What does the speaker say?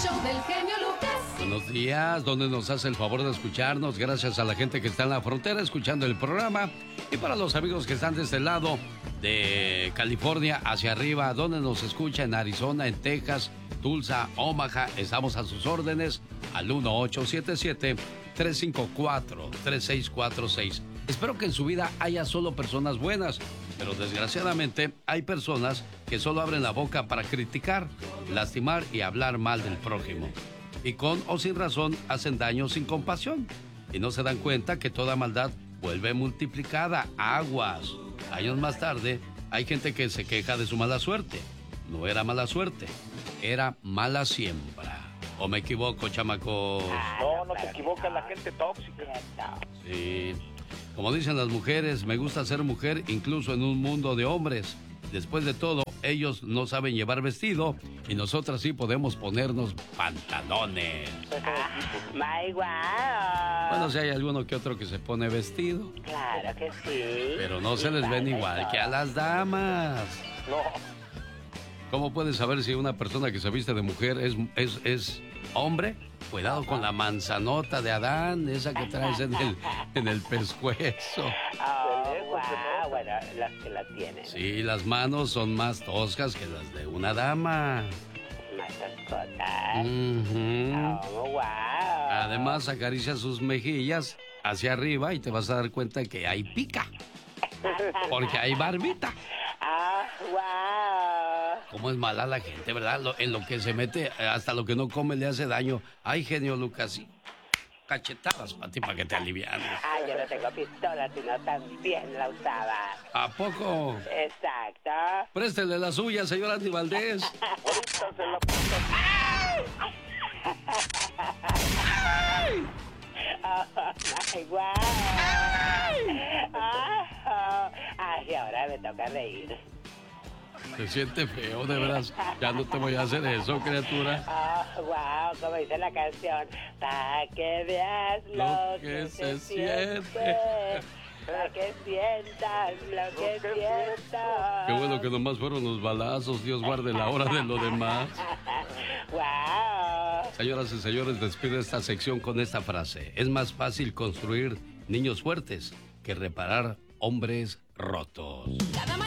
show del genio Lucas. Buenos días, donde nos hace el favor de escucharnos. Gracias a la gente que está en la frontera escuchando el programa. Y para los amigos que están de este lado, de California hacia arriba, donde nos escucha en Arizona, en Texas, Tulsa, Omaha, estamos a sus órdenes al 1877-354-3646. Espero que en su vida haya solo personas buenas, pero desgraciadamente hay personas que solo abren la boca para criticar, lastimar y hablar mal del prójimo. Y con o sin razón hacen daño sin compasión. Y no se dan cuenta que toda maldad vuelve multiplicada. Aguas. Años más tarde, hay gente que se queja de su mala suerte. No era mala suerte, era mala siembra. ¿O me equivoco, chamacos? No te equivocas, la gente tóxica. Sí. Como dicen las mujeres, me gusta ser mujer incluso en un mundo de hombres. Después de todo, ellos no saben llevar vestido y nosotras sí podemos ponernos pantalones. Bueno, si hay alguno que otro que se pone vestido. Claro que sí. Pero no se les ven igual que a las damas. No. ¿Cómo puedes saber si una persona que se viste de mujer es hombre? Cuidado con la manzanota de Adán, esa que traes en el pescuezo. Bueno, las que la tienen. Sí, las manos son más toscas que las de una dama. Más toscotas. Wow. Además, acaricia sus mejillas hacia arriba y te vas a dar cuenta que hay pica. Porque hay barbita. Wow. Cómo es mala la gente, ¿verdad? En lo que se mete, hasta lo que no come le hace daño. Ay, genio Lucas, sí. Cachetadas para ti, para que te alivianes. Yo no tengo pistola, sino también la usaba. ¿A poco? Exacto. Préstele la suya, señor Andy Valdés. Wow. Ay, ahora me toca reír. Se siente feo, de veras. Ya no te voy a hacer eso, criatura. Wow, como dice la canción. Pa' que veas lo que se siente. Para que sientas lo que siento. Qué bueno que nomás fueron los balazos. Dios guarde la hora de lo demás. Wow. Señoras y señores, despide esta sección con esta frase. Es más fácil construir niños fuertes que reparar hombres rotos.